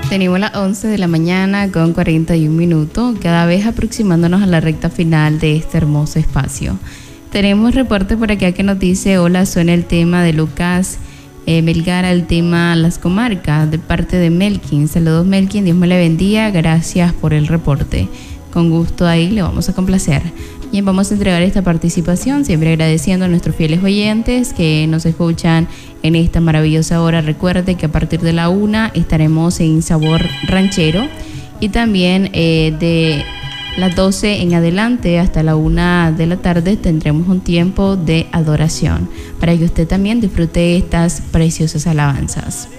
Tenemos las 11 de la mañana con 41 minutos, cada vez aproximándonos a la recta final de este hermoso espacio. Tenemos reporte por acá que nos dice: hola, suena el tema de Lucas Melgar, el tema Las Comarcas, de parte de Melkin. Saludos, Melkin, Dios me le bendiga, gracias por el reporte. Con gusto ahí le vamos a complacer. Bien, vamos a entregar esta participación, siempre agradeciendo a nuestros fieles oyentes que nos escuchan en esta maravillosa hora. Recuerde que a partir de la 1 estaremos en Sabor Ranchero y también de las 12 en adelante hasta la 1 de la tarde tendremos un tiempo de adoración para que usted también disfrute estas preciosas alabanzas.